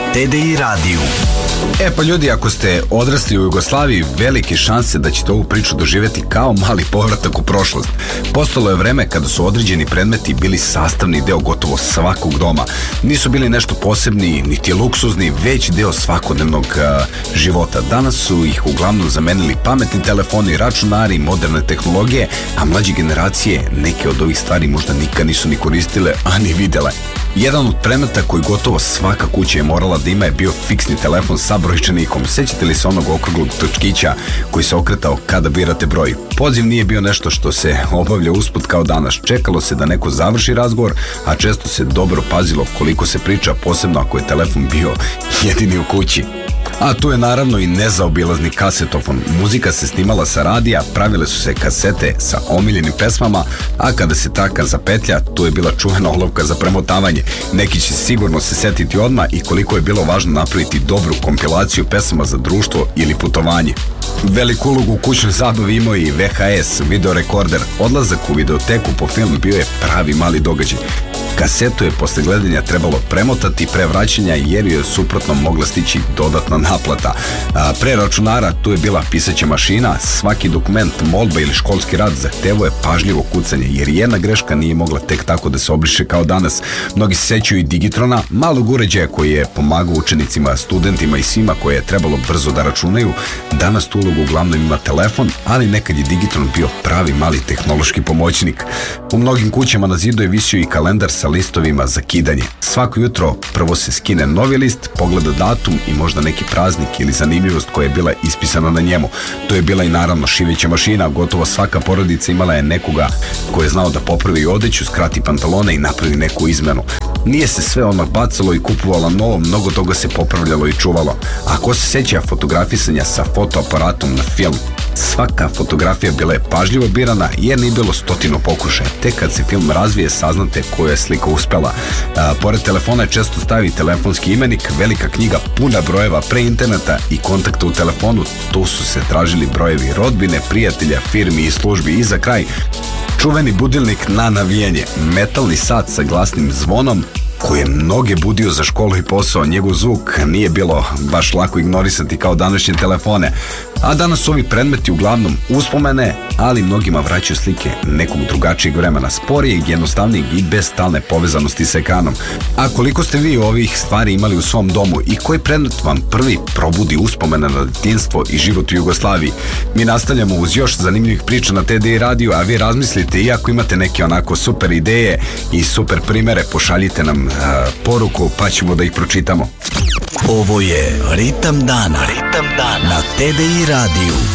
TDI radiju. Pa ljudi, ako ste odrasli u Jugoslaviji, velike šanse da ćete ovu priču doživjeti kao mali povratak u prošlost. Postalo je vreme kada su određeni predmeti bili sastavni deo gotovo svakog doma. Nisu bili nešto posebni, niti luksuzni, već deo svakodnevnog života. Danas su ih uglavnom zamenili pametni telefoni, računari, moderne tehnologije, a mlađe generacije neke od ovih stvari možda nikad nisu ni koristile, a ni videle. Jedan od predmeta koji gotovo svaka kuća je morala da ima je bio fiksni telefon sa brojčanikom. Sećate li se onog okruglog točkića koji se okretao kada birate broj? Poziv nije bio nešto što se obavlja usput kao danas. Čekalo se da neko završi razgovor, a često se dobro pazilo koliko se priča, posebno ako je telefon bio jedini u kući. A tu je naravno i nezaobilazni kasetofon. Muzika se snimala sa radija, pravile su se kasete sa omiljenim pesmama, a kada se taka zapetlja, tu je bila čuvena olovka za premotavanje. Neki će sigurno se setiti odmah i koliko je bilo važno napraviti dobru kompilaciju pesama za društvo ili putovanje. Veliku ulogu u kućnoj zabavi imao i VHS, videorekorder. Odlazak u videoteku po film bio je pravi mali događaj. Kasetu je posle gledanja trebalo premotati pre vraćanja jer je suprotno mogla stići dodatna naplata. Pre računara tu je bila pisaća mašina, svaki dokument, molba ili školski rad zahtevao je pažljivo kucanje jer jedna greška nije mogla tek tako da se obriše kao danas. Mnogi se sećaju i Digitrona, malog uređaja koji je pomagao učenicima, studentima i svima koje je trebalo brzo da računaju. Danas tu ulogu uglavnom ima telefon, ali nekad je Digitron bio pravi mali tehnološki pomoćnik. U mnogim kućama na zidu je visio i kalendar sa listovima za kidanje. Svako jutro prvo se skine novi list, pogleda datum i možda neki praznik ili zanimljivost koja je bila ispisana na njemu. To je bila i naravno šiveća mašina. Gotovo svaka porodica imala je nekoga ko je znao da popravi odeću, skrati pantalone i napravi neku izmenu. Nije se sve odmah bacalo i kupovalo novo, mnogo toga se popravljalo i čuvalo. A ko se seća fotografisanja sa fotoaparatom na film? Svaka fotografija bila je pažljivo birana jer nije bilo 100 pokušaja. Tek kad se film razvije saznate koja je slika uspela. Pored telefona je često stavi telefonski imenik, velika knjiga puna brojeva pre interneta i kontakta u telefonu. Tu su se tražili brojevi rodbine, prijatelja, firmi i službi. I za kraj, čuveni budilnik na navijanje, metalni sat sa glasnim zvonom koji je mnoge budio za školu i posao. Njegov zvuk nije bilo baš lako ignorisati kao današnje telefone. A danas su ovi predmeti uglavnom uspomene, ali mnogima vraćaju slike nekog drugačijeg vremena, sporijeg, jednostavnijeg i bez stalne povezanosti sa ekranom. A koliko ste vi ovih stvari imali u svom domu i koji predmet vam prvi probudi uspomene na detinjstvo i život u Jugoslaviji? Mi nastavljamo uz još zanimljivih priča na TDI radiju, a vi razmislite i ako imate neke onako super ideje i super primere, pošaljite nam poruku pa ćemo da ih pročitamo. Ovo je Ritam dana na TDI radiju.